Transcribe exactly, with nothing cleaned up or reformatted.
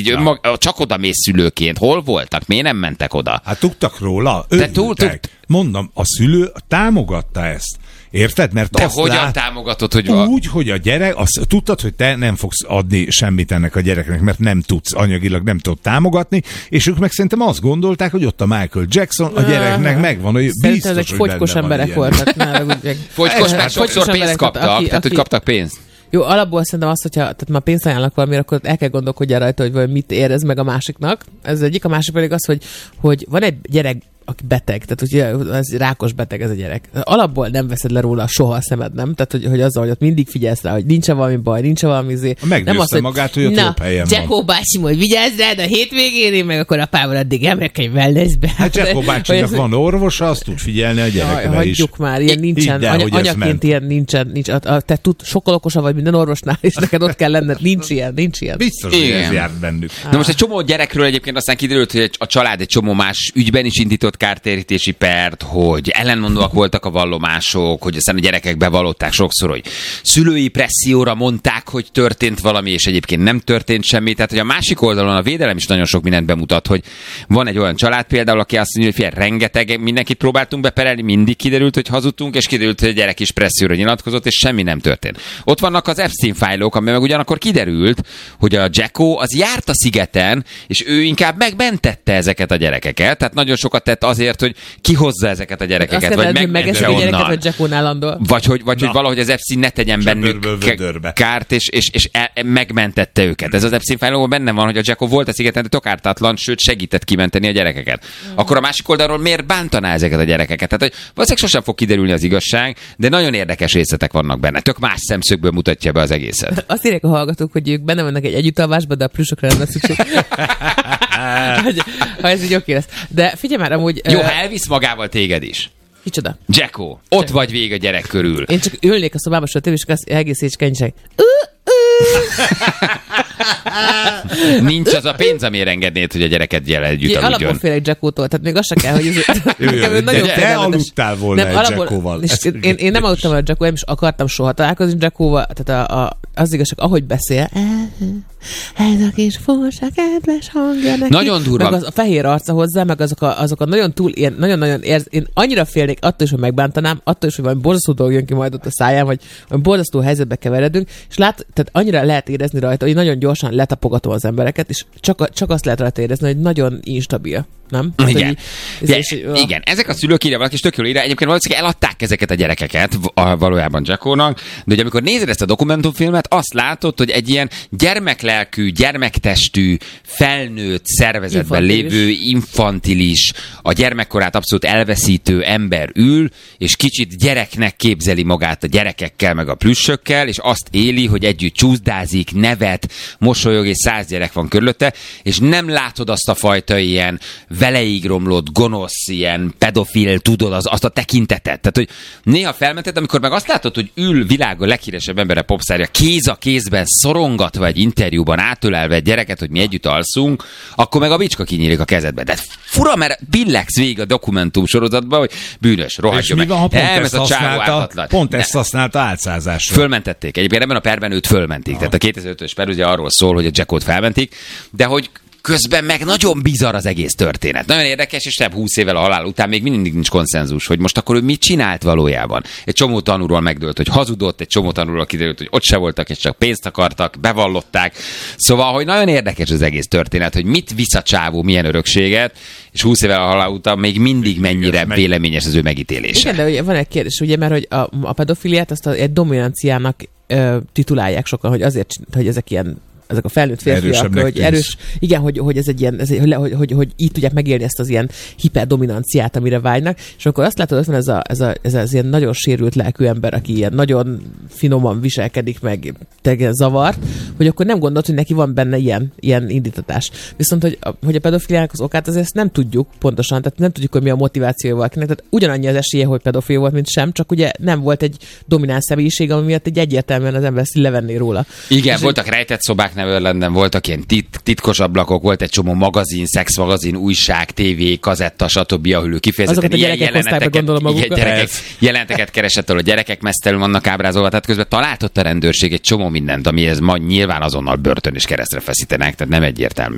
hogy önmag, csak oda mész szülőként. Hol voltak? Miért nem mentek oda? Hát tudtak róla. De túl, túl... Mondom, a szülő támogatta ezt. Érted? Mert de azt hogyan lát... támogatod, hogy... Úgy, hogy a gyerek, azt tudtad, hogy te nem fogsz adni semmit ennek a gyereknek, mert nem tudsz anyagilag, nem tudod támogatni, és ők meg szerintem azt gondolták, hogy ott a Michael Jackson, a gyereknek megvan, hogy biztos, ezek hogy fogykos emberek voltak. Fogykos, mert sokszor pénzt kaptak, tehát hogy kaptak pénzt. Jó, alapból szerintem azt, hogyha tehát már pénzt ajánlnak valamire, akkor el kell gondolkodja rajta, hogy vagy mit érez meg a másiknak. Ez egyik, a másik pedig az, hogy, hogy van egy gyerek, aki beteg, tehát ugye ez rákos beteg ez a gyerek. Alapból nem veszed le róla soha a szemed, nem? Tehát, hogy, hogy azzal, hogy ott mindig figyelsz rá, hogy nincs valami baj, nincs valami izé. Meggyőzte magát, hogy ott na, jobb helyen Jacko van. bácsi, hogy vigyázz rád a hétvégén, én meg akkor apával addig emrek egy wellnessbe. Hát Jacko bácsinak van orvosa, azt tud figyelni a gyerekre is. Hagyjuk már, ilyen nincsen. El, Any- anyaként ilyen nincsen. Nincs, a, a, te tud, sokkal okosabb vagy minden orvosnál, és neked ott kell lenned. Nincs ilyen, nincs ilyen. Biztos, hogy ez járt bennük. Na most egy csomó gyerekről egyébként aztán kiderült, hogy a család egy csomó más ügyben is indított kártérítési pert, hogy ellenmondóak voltak a vallomások, hogy aztán a gyerekek bevallották sokszor, hogy szülői presszióra mondták, hogy történt valami, és egyébként nem történt semmi. Tehát, hogy a másik oldalon a védelem is nagyon sok mindent bemutat, hogy van egy olyan család például, aki azt mondja, hogy fél, rengeteg mindenkit próbáltunk beperelni, mindig kiderült, hogy hazudtunk, és kiderült, hogy a gyerek is presszióra nyilatkozott, és semmi nem történt. Ott vannak az Epstein fájlok, amiben meg ugyanakkor kiderült, hogy a Jacko az járt a szigeten, és ő inkább megmentette ezeket a gyerekeket. Tehát nagyon sokat tett azért, hogy kihozza ezeket a gyerekeket, vagy megmentse onnan. Vagy hogy, vagy hogy valahogy az Epstein ne tegyen bennük kárt, és, és, és e, megmentette őket. Ez az Epstein fájlokban benne van, hogy a Jacko volt a szigeten, de tök ártatlan, sőt segített kimenteni a gyerekeket. Mm. Akkor a másik oldalról miért bántaná ezeket a gyerekeket? Tehát, hogy valószínűleg sosem fog kiderülni az igazság, de nagyon érdekes részletek vannak benne. Tök más szemszögből mutatja be az egészet. Azt írják a hallgatók, hogy ők benne vannak egy együttalvásban, de a plüsökre nem lesz szükség. Ha ez így oké lesz. De figyelj már, amúgy... Jó, ha elvisz magával téged is. Kicsoda? Jacko, ott vagy végig a gyerek körül. Én csak ülnék a szobába, és az egész és kenyiség. Nincs az a pénz, amire engednéd, hogy a gyereket jel együtt aludjon. Alapból félek Jackótól, tehát még az se kell, hogy ez nagyon te aludtál volna nem, egy Jackóval. Én, én nem aludtam a Jackóval, nem is akartam soha találkozni Jackóval, tehát a, a, az igazság, ahogy beszél, ez a kis furcsa kedves hangja neki. Nagyon durva. Meg az, a fehér arca hozzá, meg azok a, azok a nagyon túl, ilyen, nagyon-nagyon érz, én annyira félnék attól is, hogy megbántanám, attól is, hogy valami borzasztó dolog jön ki majd ott a száján, vagy valami borzasztó helyzetbe keveredünk, és lát, tehát annyira lehet érezni rajta, hogy nagyon gyorsan letapogatom az embereket, és csak, csak azt lehet rajta érezni, hogy nagyon instabil. Nem? Igen. Tehát, hogy, ez is, igen, ezek a szülők írja valaki, és tök jól írja. Egyébként valószínűleg eladták ezeket a gyerekeket valójában Jackónak, de hogy amikor nézed ezt a dokumentumfilmet, azt látod, hogy egy ilyen gyermeklelkű, gyermektestű, felnőtt szervezetben infantilis. lévő, infantilis, a gyermekkorát abszolút elveszítő ember ül, és kicsit gyereknek képzeli magát a gyerekekkel, meg a plüssökkel, és azt éli, hogy együtt csúszdázik, nevet, mosolyog, és száz gyerek van körülötte, és nem látod azt a fajta ilyen veleig romlott, gonosz, ilyen pedofil, tudod, az, azt a tekintetet. Tehát, hogy néha felmented, amikor meg azt látod, hogy ül világ a leghíresebb embere, popszárja, kéz a kézben, szorongatva egy interjúban, átölelve egy gyereket, hogy mi együtt alszunk, akkor meg a bicska kinyílik a kezedbe. De fura, mert billegsz végig a dokumentum sorozatban, hogy bűnös, rohadja meg. Van, pont, ezt használta, pont ezt használta álcázásra. Fölmentették. Egyébként ebben a perben őt fölmentik. No. Tehát a kétezer-ötös per ugye arról szól, hogy a Jackót felmentik, de hogy közben meg nagyon bizarr az egész történet. Nagyon érdekes, és nem húsz évvel a halál után még mindig nincs konszenzus, hogy most akkor ő mit csinált valójában. Egy csomó tanúról megdőlt, hogy hazudott, egy csomó tanúról kiderült, hogy ott se voltak, és csak pénzt akartak, bevallották. Szóval, hogy nagyon érdekes az egész történet, hogy mit visz a csávó, milyen örökséget, és húsz évvel a halál után még mindig mennyire meg... véleményes az ő megítélése. Igen, de ugye van egy kérdés, ugye, mert hogy a, a pedofiliát azt a, egy dominanciának ö, titulálják sokan, hogy azért, hogy ezek ilyen ezek a felnőtt férfiak, hogy erős, igen, hogy, hogy ez egy ilyen, ez, hogy, hogy, hogy, hogy így tudják megélni ezt az ilyen hiperdominanciát, amire vágynak, és akkor azt látod, hogy van ez, a, ez, a, ez az ilyen nagyon sérült lelkű ember, aki ilyen nagyon finoman viselkedik, meg tegen zavart, hogy akkor nem gondolt, hogy neki van benne ilyen, ilyen indítatás. Viszont, hogy, hogy a pedofiliának az okát, azért ezt nem tudjuk pontosan, tehát nem tudjuk, hogy mi a motivációja valakinek, tehát ugyanannyi az esélye, hogy pedofil volt, mint sem, csak ugye nem volt egy domináns személyiség, ami miatt egy egyértelműen az ember levenné róla. Igen, és voltak rejtett szobák Neverlanden, voltak ilyen tit- titkos ablakok, volt egy csomó magazin, szexmagazin, újság, tévé, kazetta, stb., ahol ő kifejezetten ilyen jeleneteket, ilyen gyerekek, jeleneteket keresett, ahol a gyerekek mesztelenül vannak ábrázolva, tehát közben találtott a rendőrség egy csomó mindent, amihez ma nyilván azonnal börtön és keresztre feszítenek, tehát nem egyértelmű.